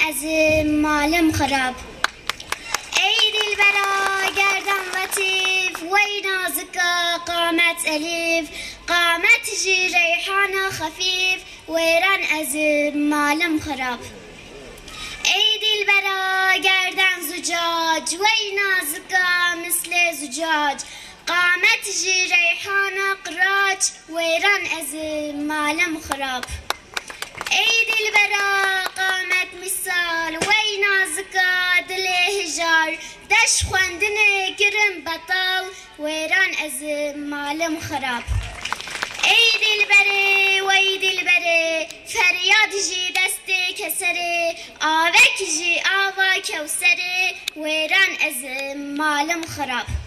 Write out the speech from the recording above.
ezim malım xarab. Ey dilbera gerdan latif Vey nazıka qamet elif Qamet ji reyhana hafif Veyran ezim malım xarab. Ey dilbera gerdan zucac Vey nazıka misle zucac Qamet ji reyhana qıraç Veyran ezim malım xarab. Ey dilbera qamet misal Vey nazıka dile hijar Deş xwendine kirin betal Veyran ezim malım xarab. Ey dilbere vey dilbere Feryad ji deste kesere Avek ji ava kevsere Veyran ezim malım xarab.